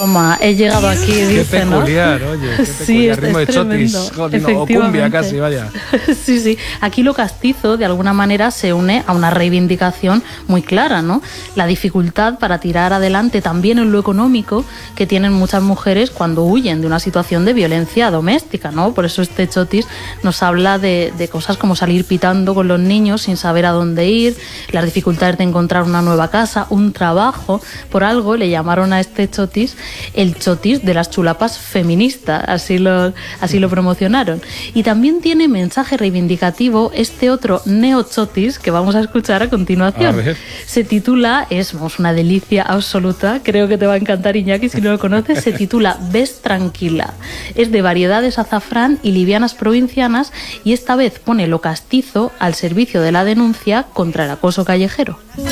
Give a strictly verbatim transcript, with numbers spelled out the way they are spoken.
Toma, he llegado aquí, dice, qué peculiar, ¿no? Oye, qué sí, peculiar, es, ritmo es de chotis, o cumbia casi, vaya. sí, sí, aquí lo castizo de alguna manera se une a una reivindicación muy clara, ¿no? La dificultad para tirar adelante también en lo económico que tienen muchas mujeres cuando huyen de una situación de violencia doméstica, ¿no? Por eso este chotis nos habla de, de cosas como salir pitando con los niños sin saber a dónde ir, las dificultades de encontrar una nueva casa, un trabajo. Por algo le llamaron a este chotis el chotis de las chulapas feministas, así lo, así lo promocionaron. Y también tiene mensaje reivindicativo este otro neochotis que vamos a escuchar a continuación. A se titula, es vamos, una delicia absoluta, creo que te va a encantar, Iñaki, si no lo conoces, se titula Ves tranquila. Es de variedades azafrán y livianas provincianas y esta vez pone lo castizo al servicio de la denuncia contra el acoso callejero.